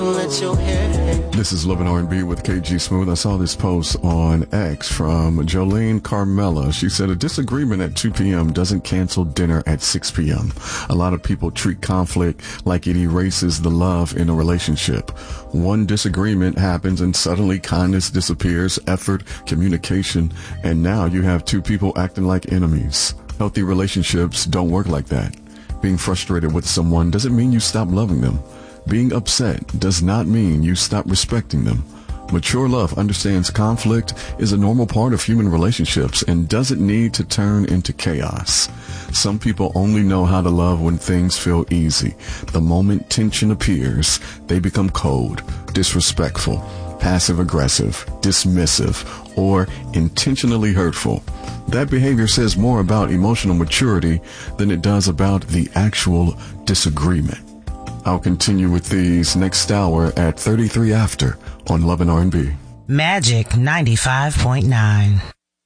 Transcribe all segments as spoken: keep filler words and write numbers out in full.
Let your hair. This is Love and R and B with K G Smooth. I saw this post on X from Jolene Carmela. She said a disagreement at two p.m. doesn't cancel dinner at six p.m. A lot of people treat conflict like it erases the love in a relationship. One disagreement happens and suddenly kindness disappears, effort, communication, and now you have two people acting like enemies. Healthy relationships don't work like that. Being frustrated with someone doesn't mean you stop loving them. Being upset does not mean you stop respecting them. Mature love understands conflict is a normal part of human relationships and doesn't need to turn into chaos. Some people only know how to love when things feel easy. The moment tension appears, they become cold, disrespectful, passive-aggressive, dismissive, or intentionally hurtful. That behavior says more about emotional maturity than it does about the actual disagreement. I'll continue with these next hour at thirty-three after on Love and R and B. Magic ninety-five point nine.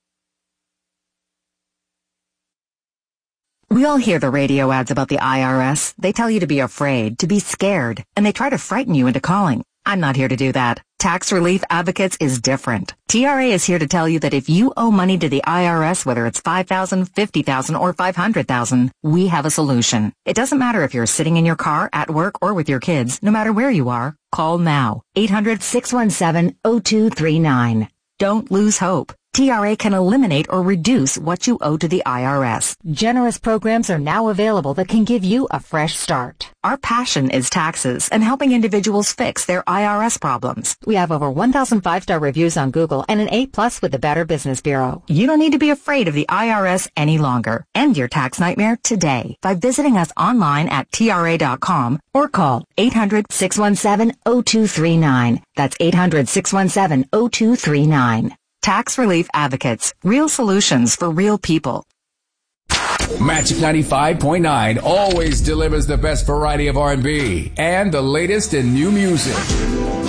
We all hear the radio ads about the I R S. They tell you to be afraid, to be scared, and they try to frighten you into calling. I'm not here to do that. Tax Relief Advocates is different. T R A is here to tell you that if you owe money to the I R S, whether it's five thousand dollars, fifty thousand dollars, or five hundred thousand dollars, we have a solution. It doesn't matter if you're sitting in your car, at work, or with your kids. No matter where you are, call now. eight hundred, six one seven, zero two three nine. Don't lose hope. T R A can eliminate or reduce what you owe to the I R S. Generous programs are now available that can give you a fresh start. Our passion is taxes and helping individuals fix their I R S problems. We have over one thousand five-star reviews on Google and an A plus with the Better Business Bureau. You don't need to be afraid of the I R S any longer. End your tax nightmare today by visiting us online at T R A dot com or call eight hundred, six one seven, zero two three nine. That's eight hundred, six one seven, zero two three nine. Tax Relief Advocates. Real solutions for real people. Magic ninety-five point nine always delivers the best variety of R and B and the latest in new music.